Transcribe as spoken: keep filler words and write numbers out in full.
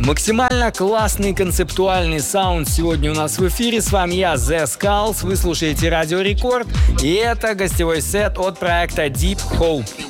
Максимально классный концептуальный саунд сегодня у нас в эфире. С вами я, The Skulls. Вы слушаете Радио Рекорд. И это гостевой сет от проекта Deep Hope.